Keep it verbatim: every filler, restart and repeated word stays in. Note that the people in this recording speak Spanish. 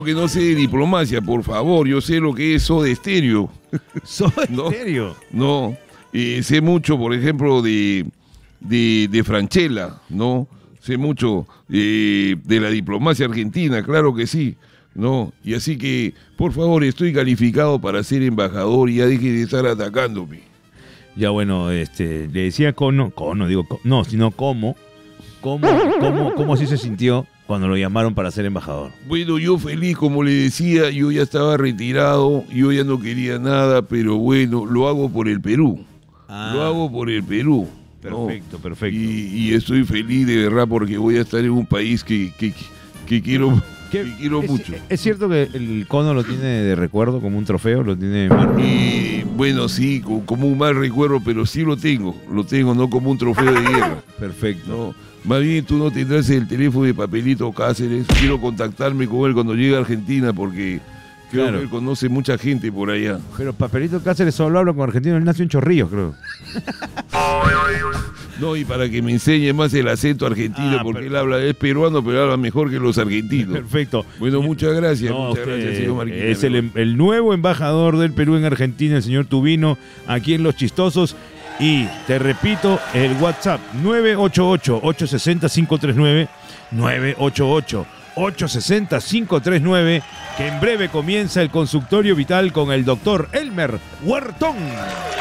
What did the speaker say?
Que no sé de diplomacia, por favor, yo sé lo que es Soda Stereo. ¿Soda ¿No? Stereo? No, eh, sé mucho, por ejemplo, de, de, de Franchella, ¿no? Sé mucho eh, de la diplomacia argentina, claro que sí, ¿no? Y así que, por favor, estoy calificado para ser embajador y ya deje de estar atacándome. Ya bueno, este, le decía Cono, Cono, digo, co- no, sino cómo, cómo, cómo, cómo sí se sintió cuando lo llamaron para ser embajador. Bueno, yo feliz, como le decía, yo ya estaba retirado, yo ya no quería nada, pero bueno, lo hago por el Perú. Ah. Lo hago por el Perú. ¿no? Perfecto, perfecto. Y, y estoy feliz de verdad porque voy a estar en un país que, que, que quiero, ¿Qué- que quiero es, mucho. ¿Es cierto que el Cono lo tiene de recuerdo como un trofeo? ¿Lo tiene mar- Y bueno, sí, co- como un mal recuerdo, pero sí lo tengo. Lo tengo, no como un trofeo de guerra. Perfecto. No, más bien tú no tendrás el teléfono de Papelito Cáceres. Quiero contactarme con él cuando llegue a Argentina porque creo Claro. que él conoce mucha gente por allá. Pero Papelito Cáceres solo habla con argentino, él nació en Chorrillos, creo. No, y para que me enseñe más el acento argentino, Ah, porque per- él habla, es peruano, pero habla mejor que los argentinos. Perfecto. Bueno, muchas gracias, No, muchas usted gracias, señor Marquina. es el, em- el nuevo embajador del Perú en Argentina, el señor Tubino, aquí en Los Chistosos. Y te repito, el WhatsApp nueve ocho ocho, ocho seis cero, cinco tres nueve, nueve ocho ocho, ocho seis cero, cinco tres nueve, que en breve comienza el consultorio vital con el doctor Elmer Huertón.